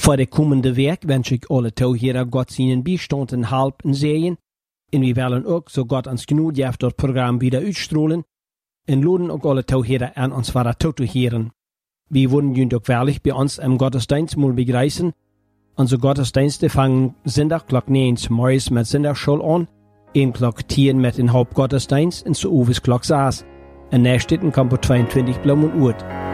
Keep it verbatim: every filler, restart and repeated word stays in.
Voor de komende week wens ik alle toehoorders God zijn bijstand en hulp en zegen. En we willen ook, zo God ons genoeg heeft, dat programma wieder uitstrahlen. En laden ook alle toehoorders aan ons verder toe te horen. We würden jullie ook wellicht bij ons im Gottesdienst mal begrüßen. Onze Gottesdienste fangen zondag klok negen morgens met zondagsschool aan, één klok tien met een Hauptgottesdienst en zo overs klok zes. En na stitten komt op tweeëntwintig bloemen uit.